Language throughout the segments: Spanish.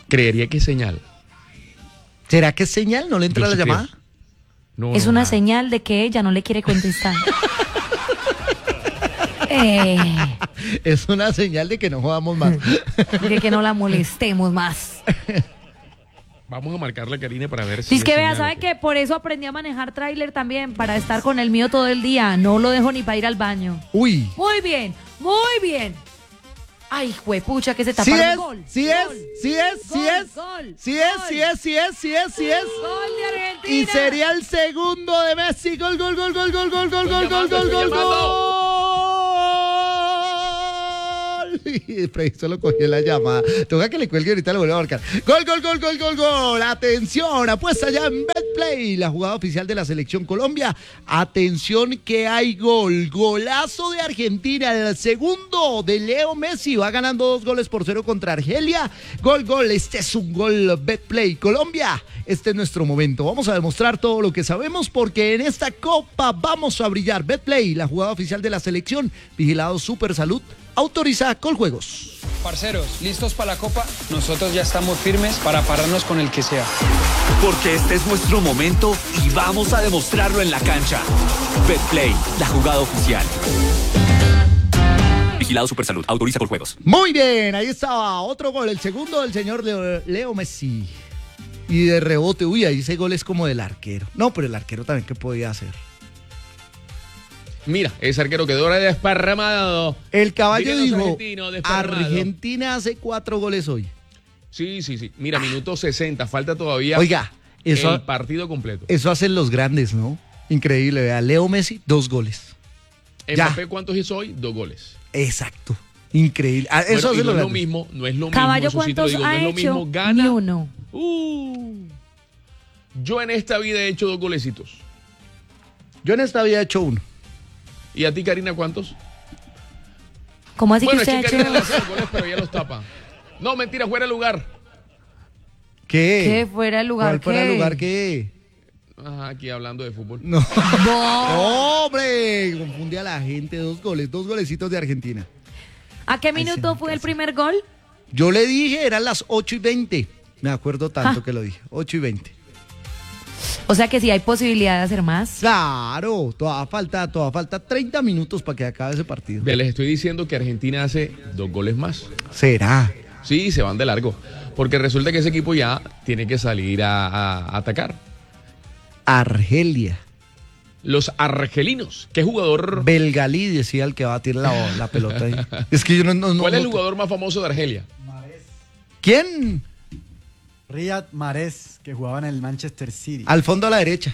Creería que es señal. ¿Será que es señal? ¿No le entra Yo la sí creo. llamada? No, Es no, una nada. señal de que ella no le quiere contestar. Es una señal de que no jugamos más. De que no la molestemos más. Vamos a marcarle a Karina para ver si Dice que es vea, señal o ¿sabe qué. qué? Por eso aprendí a manejar tráiler también, para estar con el mío todo el día. No lo dejo ni para ir al baño. Uy. Muy bien, muy bien. Ay, juepucha, que se Sí taparon. es, Gol, sí es, gol, sí es, sí gol, es. gol, Sí es, gol. sí es, sí es, sí es, sí es. Gol de Argentina. Y sería el segundo de Messi. Gol, gol, gol, gol, gol, gol, gol, gol, gol, gol, gol, gol. Y Freddy solo cogió la llamada. Toca que le cuelgue ahorita, lo vuelvo a marcar. Gol, gol, gol, gol, gol, gol. Atención, apuesta ya en BetPlay, la jugada oficial de la Selección Colombia. Atención que hay gol. Golazo de Argentina. El segundo de Leo Messi. Va ganando 2-0 contra Argelia. Gol, gol. Este es un gol BetPlay. Colombia, este es nuestro momento. Vamos a demostrar todo lo que sabemos porque en esta copa vamos a brillar. BetPlay, la jugada oficial de la selección. Vigilado Super Salud. Autoriza Coljuegos. Parceros, ¿listos para la copa? Nosotros ya estamos firmes para pararnos con el que sea. Porque este es nuestro momento y vamos a demostrarlo en la cancha. BetPlay, la jugada oficial. Vigilado Supersalud, autoriza Coljuegos. Muy bien, ahí estaba otro gol, el segundo del señor Leo Messi. Y de rebote, uy, ahí ese gol es como del arquero. No, pero el arquero también, ¿qué podía hacer? Mira, ese arquero quedó ahora desparramado. El caballo Miren los dijo, argentinos desparramados. Argentina hace 4 goles hoy. Sí, sí, sí. Mira, minuto 60, falta todavía Oiga, eso, el partido completo. eso hacen los grandes, ¿no? Increíble, vea, Leo Messi, 2 goles. Ya. Mbappé, ¿cuántos hizo hoy? 2 goles. Exacto, increíble. Eso Bueno, y hacen no los es lo grandes. mismo, no es lo mismo. Caballo, eso sí te lo ¿cuántos digo, ha no es lo hecho? mismo, gana. Ni uno. Yo en esta vida he hecho 2 golecitos. Yo en esta vida he hecho 1. ¿Y a ti, Karina, cuántos? ¿Cómo así Bueno, que es usted que ha Karina le hecho? hace los goles, pero ella los tapa. No, mentira, fuera de lugar. ¿Qué? ¿Qué fuera el lugar? ¿Cuál fuera el ¿Qué? lugar qué? Ajá, aquí hablando de fútbol. No. No. ¡Hombre! Confunde a la gente, 2 goles, 2 golecitos de Argentina. ¿A qué Ay, minuto sí, fue el casi. primer gol? Yo le dije, eran las 8:20. Me acuerdo tanto Ja. que lo dije. 8:20. O sea que sí hay posibilidad de hacer más. Claro, todavía falta 30 minutos para que acabe ese partido. Les estoy diciendo que Argentina hace 2 goles más. ¿Será? Sí, se van de largo. Porque resulta que ese equipo ya tiene que salir a atacar. Argelia. Los argelinos. ¿Qué jugador? Belgalí decía el que va a tirar la pelota ahí. Es que yo no. ¿Cuál es el jugador más famoso de Argelia? ¿Quién? Riyad Mahrez, que jugaba en el Manchester City. Al fondo a la derecha.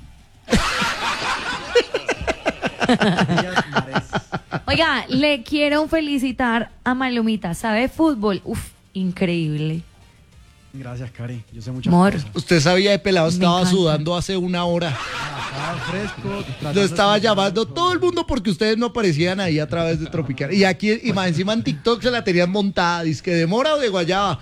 Riyad Mahrez. Oiga, le quiero felicitar a Malumita. ¿Sabe fútbol? Uf, increíble. Gracias, Cari. Yo sé muchas Amor. cosas. Usted sabía de pelado, Me estaba encanta. sudando hace 1 hora. Estaba fresco. Lo estaba llamando todo el mundo porque ustedes no aparecían ahí a través de Tropical. Y aquí, y más encima en TikTok se la tenían montada. Dice que de mora o de guayaba.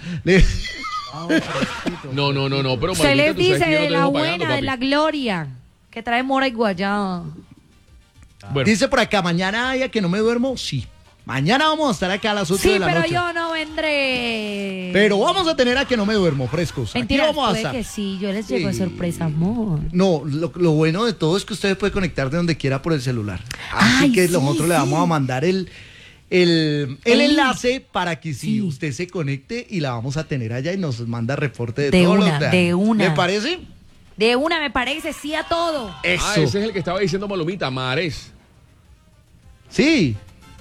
No, pero Se Malumita, les tú sabes dice que yo no de te la dejo buena, pagando, de papi. la gloria, que trae mora y guayaba. Bueno, Dice por acá, mañana haya que no me duermo. Sí. Mañana vamos a estar acá a las 8 Sí, de la pero noche. yo no vendré. Pero vamos a tener a que no me duermo, frescos. Mentira, Aquí vamos a puede estar. que sí, yo les llego de Sí. sorpresa, amor. No, lo bueno de todo es que usted puede conectar de donde quiera por el celular. Así Ay, que sí, nosotros le vamos sí. a mandar el enlace para que si Sí. usted se conecte y la vamos a tener allá y nos manda reporte de, De todos una, los de una. ¿Le parece? De una me parece, sí a todo. Eso. ese es el que estaba diciendo Malumita, Mahrez. Sí.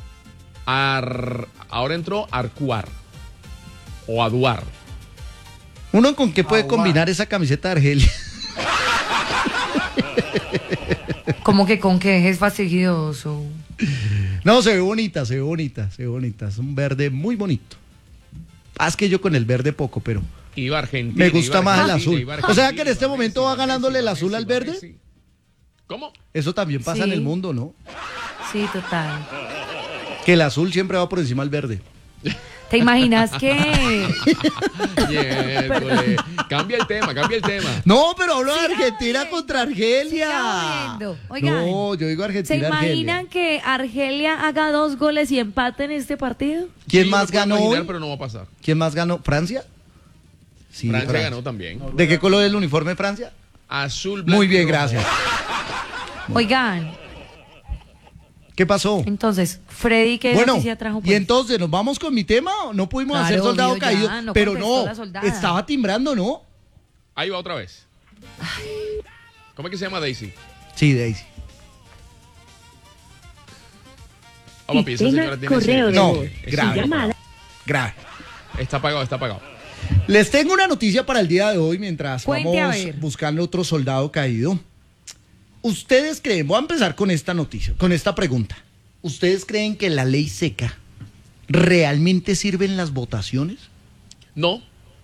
Ahora entró Arcuar. O Aduar. ¿Uno con qué puede combinar esa camiseta de Argelia? Como que con que es fastidioso. No, se ve bonita, se ve bonita, se ve bonita. Es un verde muy bonito. Es que yo con el verde poco, pero Iba Argentina. me gusta iba más el Argentina, azul. iba O sea Argentina, que en este iba momento Messi, va iba ganándole Messi, el azul iba al Messi, verde. Messi. ¿Cómo? Eso también pasa Sí. en el mundo, ¿no? Sí, total. Que el azul siempre va por encima del verde. ¿Te imaginas que Miércoles. Cambia el tema, cambia el tema. No, pero hablo de Siga Argentina oyendo, contra Argelia. siga oyendo. Oigan, No, yo digo ¿se Argentina, imaginan Argelia. que Argelia haga 2 goles y empate en este partido? ¿Quién Sí, más me puedo ganó imaginar, hoy? pero no va a pasar. ¿Quién más ganó? ¿Francia? Sí, Francia ganó también. ¿De qué color es el uniforme de Francia? Azul, blanco. Muy bien, y rojo. gracias. Oigan, ¿Qué pasó? entonces, Freddy, ¿qué Bueno, noticia trajo? y entonces, ¿nos vamos con mi tema? No pudimos Claro, hacer soldado obvio, ya, caído, no pero contestó no, la soldada. estaba timbrando, ¿no? Ahí va otra vez. ¿Cómo es que se llama Daisy? Sí, Daisy. Oh, papi, esa señora tiene correo de No, voz. grave. Llamada. Grave. Está apagado, está apagado. Les tengo una noticia para el día de hoy mientras Cuente, a vamos ver. buscando otro soldado caído. ¿Ustedes creen, voy a empezar con esta noticia, con esta pregunta. ¿Ustedes creen que la ley seca realmente sirve en las votaciones? No.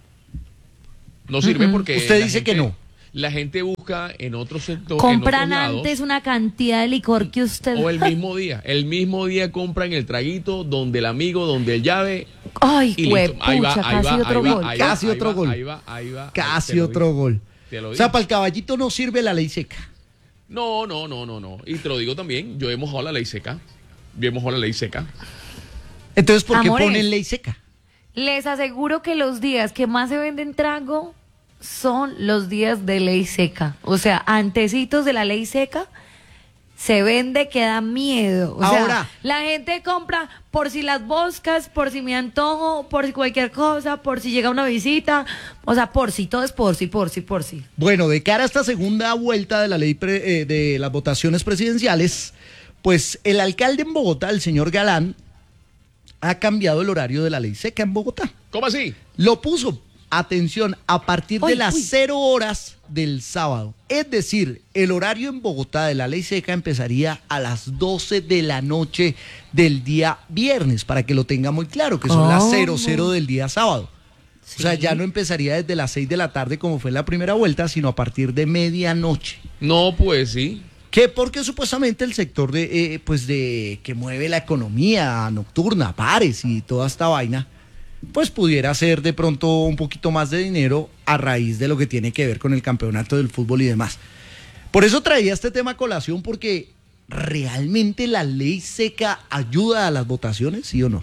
No sirve porque. Usted la dice que no. La gente busca en otro sector. Compran en otros lados, antes una cantidad de licor que usted... O el mismo día. El mismo día compran el traguito donde el amigo, donde el llave. Ay, Y listo. Ahí va, huepucha, ahí casi va, otro ahí va, gol. ahí va, Casi ahí otro va, gol. Ahí va, ahí va. Casi Te lo otro digo. gol. Te lo O digo. sea, para el caballito no sirve la ley seca. No. Y te lo digo también. Yo he mojado la ley seca. Yo he mojado la ley seca. Entonces, ¿por qué Amores. ponen ley seca? Les aseguro que los días que más se venden trago son los días de ley seca. O sea, antecitos de la ley seca se vende que da miedo. O sea, Ahora. la gente compra por si las boscas, por si me antojo, por si cualquier cosa, por si llega una visita. O sea, por si, todo es por si. Bueno, de cara a esta segunda vuelta de la ley de las votaciones presidenciales, pues el alcalde en Bogotá, el señor Galán, ha cambiado el horario de la ley seca en Bogotá. ¿Cómo así? Lo puso, atención, a partir de Uy, las uy. 0 horas del sábado. Es decir, el horario en Bogotá de la ley seca empezaría a las 12 de la noche del día viernes, para que lo tenga muy claro, que son las ¿Cómo? 00 del día sábado. O sea, Sí. ya no empezaría desde las 6 de la tarde como fue la primera vuelta, sino a partir de medianoche. No, pues sí. Que porque supuestamente el sector de que mueve la economía nocturna, bares y toda esta vaina, pues pudiera ser de pronto un poquito más de dinero a raíz de lo que tiene que ver con el campeonato del fútbol y demás. Por eso traía este tema a colación, porque ¿realmente la ley seca ayuda a las votaciones, sí o no?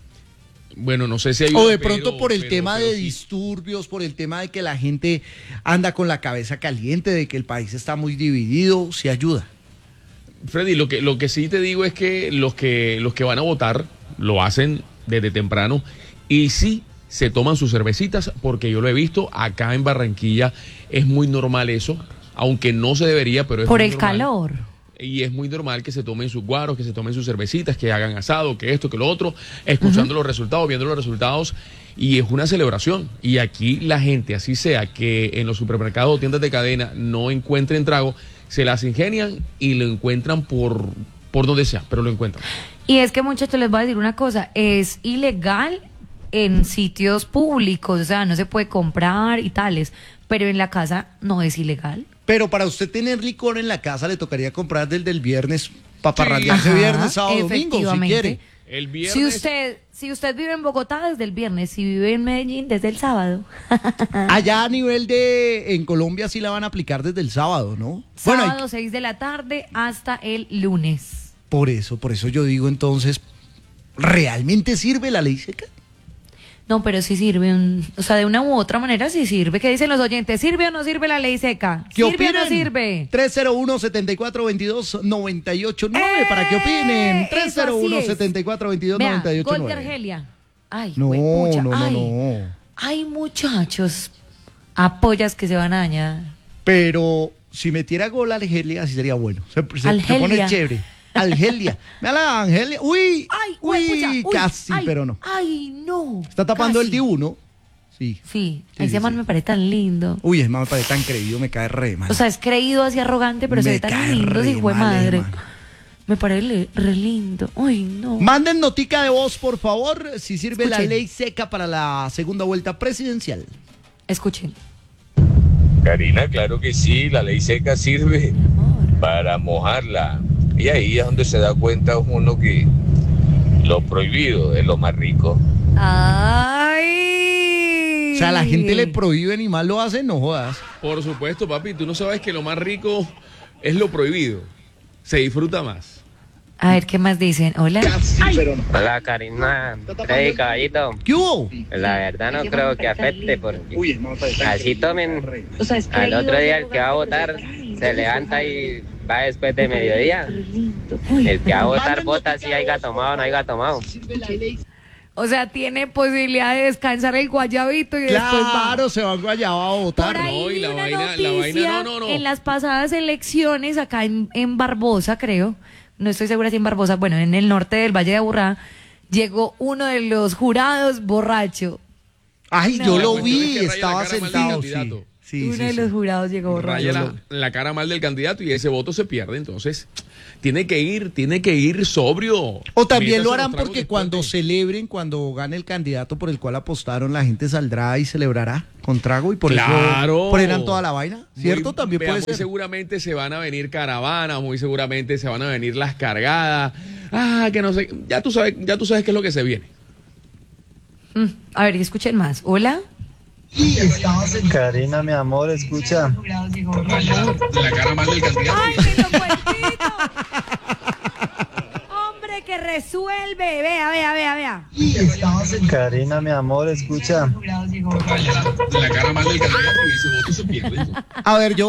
Bueno, no sé si hay. O de pronto por el tema de disturbios, por el tema de que la gente anda con la cabeza caliente, de que el país está muy dividido, ¿sí ayuda? Freddy, lo que sí te digo es que los que van a votar lo hacen desde temprano y sí se toman sus cervecitas, porque yo lo he visto acá en Barranquilla, es muy normal eso, aunque no se debería, pero es Por muy el normal. calor. Y es muy normal que se tomen sus guaros, que se tomen sus cervecitas, que hagan asado, que esto, que lo otro, escuchando los resultados, viendo los resultados, y es una celebración. Y aquí la gente, así sea que en los supermercados o tiendas de cadena no encuentren trago, se las ingenian y lo encuentran por donde sea, pero lo encuentran. Y es que, muchachos, les voy a decir una cosa, es ilegal en sitios públicos, o sea, no se puede comprar y tales, pero en la casa no es ilegal. Pero para usted tener licor en la casa le tocaría comprar desde el viernes para parrandearse Ajá, viernes, sábado, domingo, si efectivamente. quiere. El Si viernes... usted vive en Bogotá, desde el viernes, si vive en Medellín, desde el sábado. Allá a nivel en Colombia sí la van a aplicar desde el sábado, ¿no? Sábado, y 6 de la tarde hasta el lunes. por eso yo digo entonces, ¿realmente sirve la ley seca? No, pero sí sirve, o sea, de una u otra manera sí sirve. ¿Qué dicen los oyentes? ¿Sirve o no sirve la ley seca? ¿Qué ¿Sirve opinan? o no sirve? 301-7422-989 para que opinen. Eso así es. 301-7422-989. Gol de Argelia. Ay, No, juepucha, no, ay. no. Ay, muchachos, apoyas que se van a dañar. Pero si metiera gol a Argelia, así sería bueno. Se pone Argelia. chévere. Argelia. Mira la Argelia. Uy, Ay, uy, juepucha, uy, casi, ay, pero no. Ay, no. Está tapando casi. el Dibu, ¿no? Sí. Sí, Sí, ese sí, man sí. me parece tan lindo. Uy, es más, me parece tan creído, me cae re mal. O sea, es creído así arrogante, pero se Me ve tan cae lindo, re hijo de mal, madre. hermano. Me parece re lindo. Uy, no. Manden notica de voz, por favor, si sirve la Escuchen. ley seca para la segunda vuelta presidencial. Escuchen. Karina, claro que sí, la ley seca sirve para mojarla. Y ahí es donde se da cuenta uno que lo prohibido es lo más rico. ¡Ay! O sea, a la gente le prohíben y más lo hacen, no jodas. Por supuesto, papi, tú no sabes que lo más rico es lo prohibido. Se disfruta más. A ver, ¿qué más dicen? Hola. Hola Karina, Freddy Caballito. ¿Qué hubo? La verdad no creo que afecte porque así tomen. Al otro día el que va a votar se levanta y va después de mediodía. El que va a votar vota si haya tomado o no haya tomado. O sea, tiene posibilidad de descansar el guayabito y después va. Claro, se va a Guayaba a votar. Por ahí No, y vi la una vaina- noticia no. en las pasadas elecciones acá en Barbosa, creo. No estoy segura si en Barbosa, bueno, en el norte del Valle de Aburrá, llegó uno de los jurados borracho. Ay, No. yo La lo cuestión es vi, que raya la estaba cara mal del sentado. Sí, candidato. sí, Uno sí, de sí. los jurados llegó borracho. Raya la cara mal del candidato y ese voto se pierde. Entonces, tiene que ir sobrio. O también Métase lo los harán tragos porque después cuando de- celebren, cuando gane el candidato por el cual apostaron, la gente saldrá y celebrará con trago y por Claro. eso frenan toda la vaina, ¿cierto? Muy- También vea, puede muy ser. seguramente se van a venir caravanas, muy seguramente se van a venir las cargadas. Que no sé, ya tú sabes qué es lo que se viene. A ver, escuchen más. Hola. Karina, mi amor, escucha. La cara mal del candidato. ¡Ay, me lo cuentito! ¡Hombre, que resuelve! Vea. Karina, mi amor, escucha. La cara mal del candidato y ese voto se pierde. A ver, yo